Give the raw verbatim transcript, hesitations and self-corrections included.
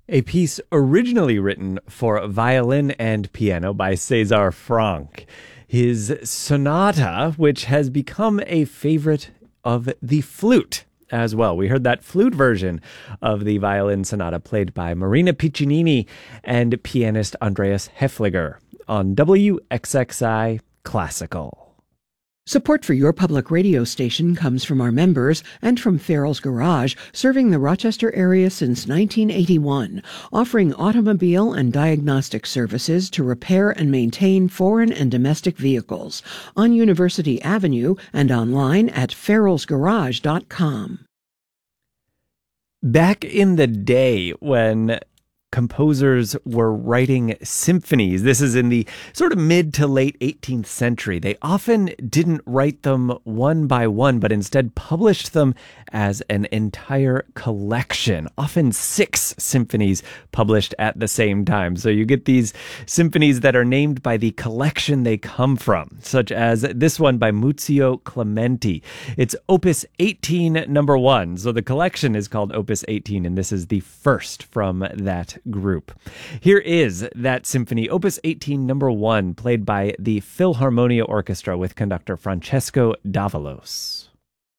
a piece originally written for violin and piano by César Franck. His sonata, which has become a favorite of the flute as well. We heard that flute version of the violin sonata played by Marina Piccinini and pianist Andreas Häfliger on W X X I Classical. Support for your public radio station comes from our members and from Farrell's Garage, serving the Rochester area since nineteen eighty-one, offering automobile and diagnostic services to repair and maintain foreign and domestic vehicles on University Avenue and online at farrells garage dot com. Back in the day when composers were writing symphonies, this is in the sort of mid to late eighteenth century, they often didn't write them one by one, but instead published them as an entire collection, often six symphonies published at the same time. So you get these symphonies that are named by the collection they come from, such as this one by Muzio Clementi. It's Opus eighteen, number one. So the collection is called Opus eighteen, and this is the first from that group. Here is that symphony, Opus eighteen, number one, played by the Philharmonia Orchestra with conductor Francesco Davalos.